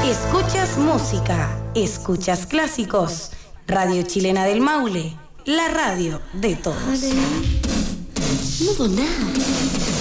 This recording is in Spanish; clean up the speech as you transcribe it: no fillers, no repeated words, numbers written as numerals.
Escuchas música, escuchas clásicos. Radio Chilena del Maule, la radio de todos. No donar.